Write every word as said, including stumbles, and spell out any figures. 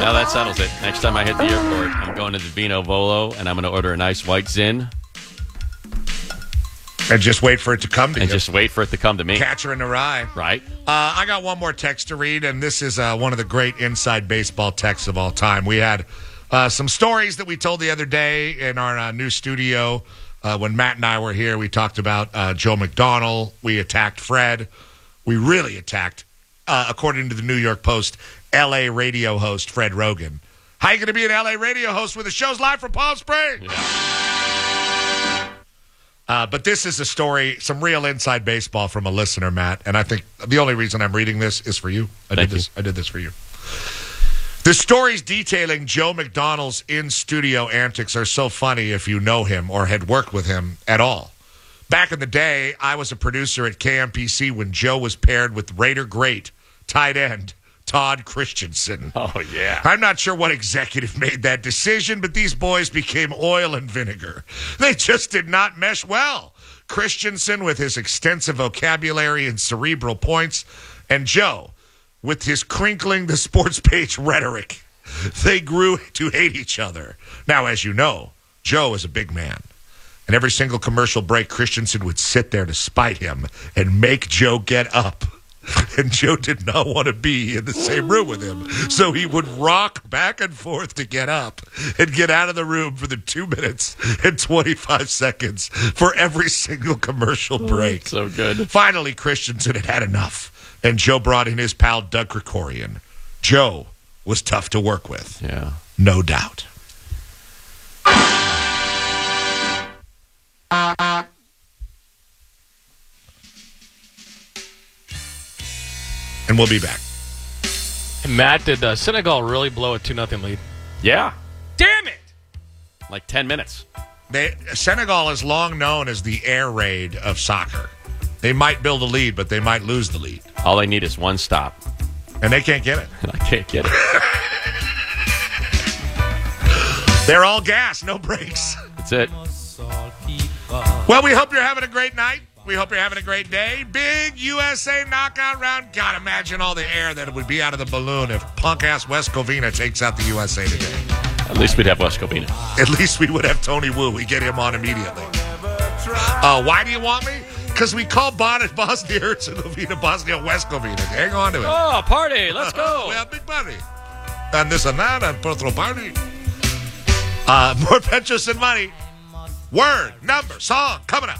Now that settles it. Next time I hit the airport, I'm going to the Vino Volo, and I'm going to order a nice white Zin. And just wait for it to come to and you. And just wait for it to come to me. Catch her in the rye. Right. Uh, I got one more text to read, and this is uh, one of the great inside baseball texts of all time. We had uh, some stories that we told the other day in our uh, new studio. Uh, when Matt and I were here, we talked about uh, Joe McDonnell. We attacked Fred. We really attacked, uh, according to the New York Post, L A radio host Fred Rogan. How you going to be an L A radio host when the show's live from Palm Springs? Yeah. Uh, but this is a story, some real inside baseball from a listener, Matt. And I think the only reason I'm reading this is for you. I Thank did this. you. I did this for you. The stories detailing Joe McDonnell's in-studio antics are so funny if you know him or had worked with him at all. Back in the day, I was a producer at K M P C when Joe was paired with Raider great tight end Todd Christensen. Oh, yeah. I'm not sure what executive made that decision, but these boys became oil and vinegar. They just did not mesh well. Christensen with his extensive vocabulary and cerebral points, and Joe with his crinkling the sports page rhetoric. They grew to hate each other. Now, as you know, Joe is a big man. And every single commercial break, Christensen would sit there to spite him and make Joe get up. And Joe did not want to be in the same room with him. So he would rock back and forth to get up and get out of the room for the two minutes and twenty-five seconds for every single commercial break. Oh, so good. Finally, Christensen had had enough, and Joe brought in his pal Doug Krikorian. Joe was tough to work with. Yeah. No doubt. And we'll be back. Matt, did uh, Senegal really blow a two nothing lead? Yeah. Damn it! Like ten minutes. They, Senegal is long known as the air raid of soccer. They might build a lead, but they might lose the lead. All they need is one stop. And they can't get it. I can't get it. They're all gas, no brakes. That's it. Well, we hope you're having a great night. We hope you're having a great day. Big U S A knockout round. God, imagine all the air that would be out of the balloon if punk-ass West Covina takes out the U S A today. At least we'd have West Covina. At least we would have Tony Wu. We get him on immediately. Uh, why do you want me? Because we call Bonnet Bosnia Herzegovina Bosnia West Covina. Hang on to it. Oh, party! Let's go! We have big party. And this and that, and personal party. Uh, more Petros and money. Word, number, song, coming up.